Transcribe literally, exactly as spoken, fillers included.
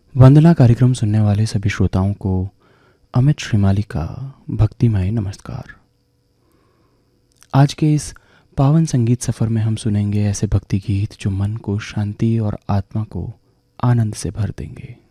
वंदना कार्यक्रम सुनने वाले सभी श्रोताओं को अमित श्रीमाली का भक्तिमय नमस्कार। आज के इस पावन संगीत सफ़र में हम सुनेंगे ऐसे भक्ति गीत जो मन को शांति और आत्मा को आनंद से भर देंगे।